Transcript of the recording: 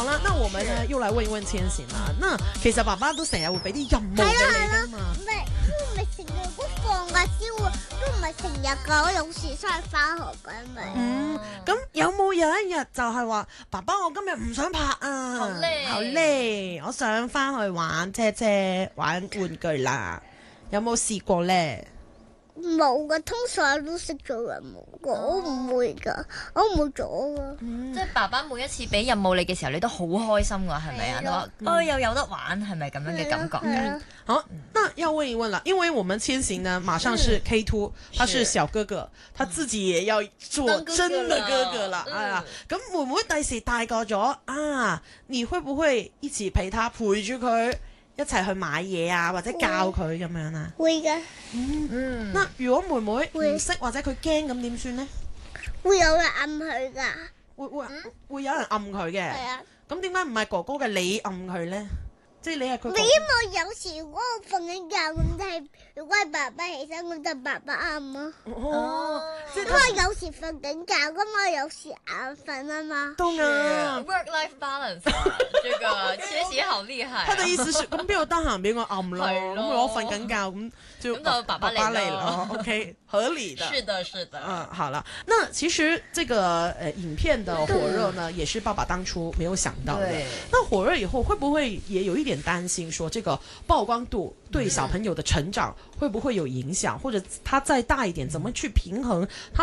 好啦，那我們呢又來問一問千璇啦。那其實爸爸都成日會俾啲任務俾你噶嘛？ 唔係都唔係成日都放假先會，都唔係成日噶，我有時出去翻學噶咪。 咁有冇有一日就係話，爸爸我今日唔想拍啊，好累，我想翻去玩車車、玩玩具啦。有冇試過咧？ 冇噶，通常都識做任務噶，我唔會噶，我冇做噶。 即係爸爸每一次俾任務你嘅時候，你都好開心噶，係咪啊？你話又有得玩，係咪咁樣嘅感覺？ 好，那要問一問啦，因為我們千璇呢，馬上是 K2，他是小哥哥，他自己也要做真的哥哥啦。哎呀，咁妹妹第時大個咗啊，你會不會一起陪他陪住佢？一齊去買嘢啊，或者教佢咁樣啊？ 會噶。 那如果妹妹唔識或者佢驚咁點算呢？ 會有人暗佢噶。 會有人暗佢嘅。 係啊。 咁點解唔係哥哥嘅你暗佢呢？即係你係佢。 因為有時如果我瞓緊覺咁就係，如果係爸爸起身咁就爸爸暗咯。因為有時瞓緊覺噶嘛，有時眼瞓啊嘛。 都啱。 work-life balance，這個千璇好厲害。 他的意思是咁邊度得閒俾我暗咯，咁我瞓緊覺咁就爸爸嚟咯。OK， 合理的。 是的，是的。 好了，那其實這個影片的火熱呢，也是爸爸當初沒有想到的。那火熱以後會不會也有一點擔心，說這個曝光度對小朋友的成長會不會有影響，或者他再大一點，怎麼去平衡